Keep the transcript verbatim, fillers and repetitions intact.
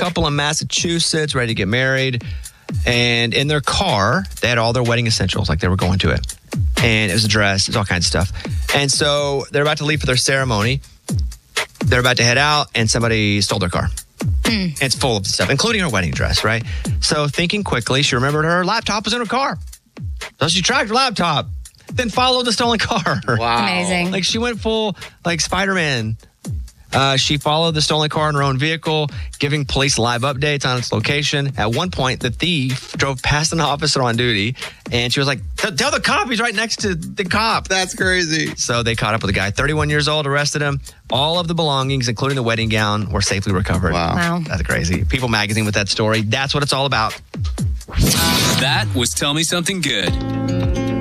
couple in Massachusetts ready to get married. And in their car, they had all their wedding essentials, like they were going to it. And it was a dress, it was all kinds of stuff. And so they're about to leave for their ceremony. They're about to head out, and somebody stole their car. Mm. It's full of stuff, including her wedding dress, right? So thinking quickly, she remembered her laptop was in her car. So she tracked her laptop, then followed the stolen car. Wow. Amazing. Like she went full, like Spider-Man. Uh, she followed the stolen car in her own vehicle, giving police live updates on its location. At one point, the thief drove past an officer on duty, and she was like, tell the cop he's right next to the cop. That's crazy. So they caught up with the guy, thirty-one years old, arrested him. All of the belongings, including the wedding gown, were safely recovered. Wow. Wow. That's crazy. People Magazine with that story. That's what it's all about. That was Tell Me Something Good.